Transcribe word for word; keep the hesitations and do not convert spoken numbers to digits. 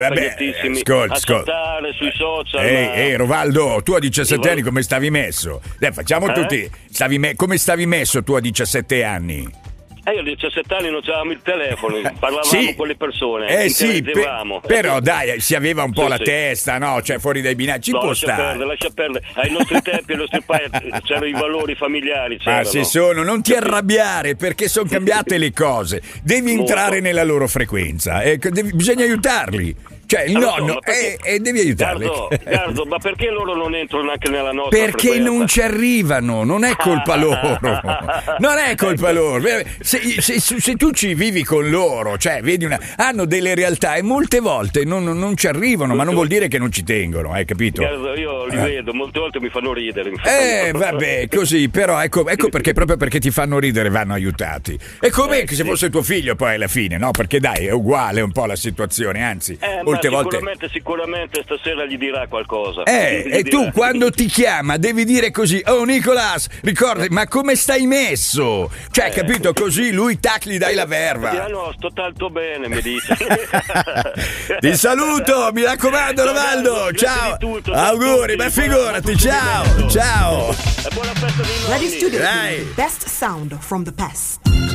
Vabbè, ascolta, a ascolta. chattare sui social. Ehi, ma... ehi, Rovaldo, tu a diciassette Io- anni come stavi messo? Dai, facciamo Eh? tutti. Stavi me- come stavi messo tu a diciassette anni? Eh, io a diciassette anni non c'avevamo il telefono, parlavamo Sì. con le persone, Eh sì, pe- interaggevamo. però dai, si aveva un po' Sì, la sì. testa, no? Cioè fuori dai binari, ci No, può lascia stare. perdere, lascia perdere. Ai nostri tempi, ai nostri padri c'erano i valori familiari. Ma C'erano. si sono, non ti arrabbiare perché sono cambiate le cose. Devi Molto. entrare nella loro frequenza. eh, devi- bisogna aiutarli. Cioè il Ah, lo so, nonno, ma perché- e devi aiutarli. Gardo, Gardo, ma perché loro non entrano neanche nella nostra Perché frequenza? non ci arrivano, non è colpa loro, non è colpa loro. Se, se- se tu ci vivi con loro, cioè vedi una, hanno delle realtà e molte volte non, non ci arrivano, ma non vuol dire che non ci tengono, hai capito? Gardo, io li Eh. vedo, molte volte mi fanno ridere. mi Eh, fanno- vabbè, così, però ecco, ecco perché proprio perché ti fanno ridere vanno aiutati. È come Eh, che se sì. fosse tuo figlio poi alla fine, no? Perché dai, è uguale un po' la situazione, anzi, Eh, molte ma volte... sicuramente, sicuramente stasera gli dirà qualcosa. Eh, Gli e tu dirà. quando ti chiama devi dire così: oh Nicolas, ricordi, ma come stai messo? Cioè, Eh. capito? Così lui tac gli dai la Ah, verva. no, sto tanto bene, mi dice. Ti saluto, mi raccomando, Ciao, Rovaldo. Gardo, Ciao, grazie di tutto, auguri, ciao a ma tutti, figurati, buon ciao, appuntamento. ciao. E buona festa dei Ready nonni. Studio, Dai. best sound from the past.